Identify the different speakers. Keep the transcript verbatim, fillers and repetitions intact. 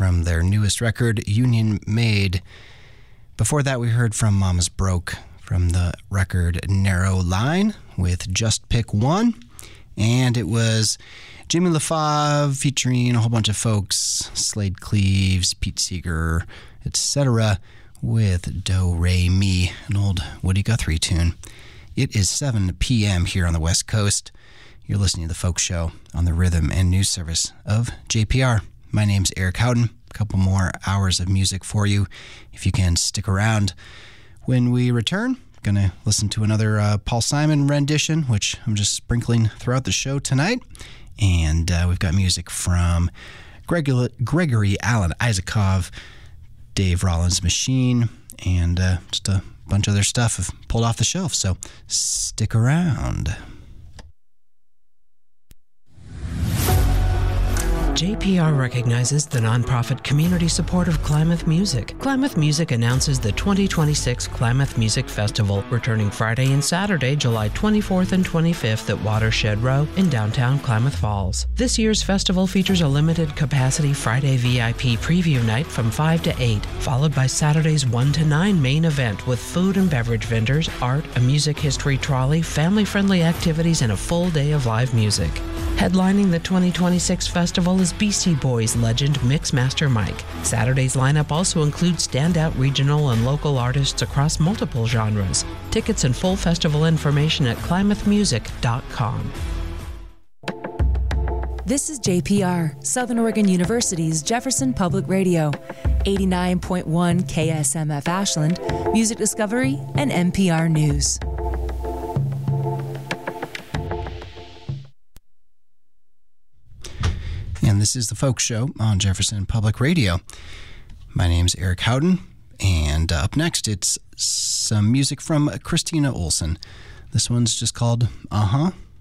Speaker 1: from their newest record, Union Made. Before that, we heard from Mama's Broke from the record Narrow Line with Just Pick One. And it was Jimmy LaFave featuring a whole bunch of folks, Slade Cleaves, Pete Seeger, et cetera, with Do Re Mi, an old Woody Guthrie tune. It is seven p.m. here on the West Coast. You're listening to The Folk Show on the Rhythm and News Service of J P R. My name's Eric Howden. A couple more hours of music for you if you can stick around. When we return, going to listen to another uh, Paul Simon rendition, which I'm just sprinkling throughout the show tonight. And uh, we've got music from Gregory, Gregory Alan Isakov, Dave Rollins Machine, and uh, just a bunch of other stuff I've pulled off the shelf. So stick around.
Speaker 2: J P R recognizes the nonprofit community support of Klamath Music. Klamath Music announces the twenty twenty-six Klamath Music Festival, returning Friday and Saturday, July twenty-fourth and twenty-fifth at Watershed Row in downtown Klamath Falls. This year's festival features a limited capacity Friday V I P preview night from five to eight, followed by Saturday's one to nine main event with food and beverage vendors, art, a music history trolley, family-friendly activities, and a full day of live music. Headlining the twenty twenty-six festival is Beastie Boys legend Mixmaster Mike. Saturday's lineup also includes standout regional and local artists across multiple genres. Tickets and full festival information at klamath music dot com.
Speaker 3: This is J P R, Southern Oregon University's Jefferson Public Radio, eighty-nine point one K S M F Ashland, Music Discovery, and N P R News.
Speaker 1: And this is The Folk Show on Jefferson Public Radio. My name's Eric Howden, and uh, up next it's some music from Christina Olson. This one's just called Uh-Huh.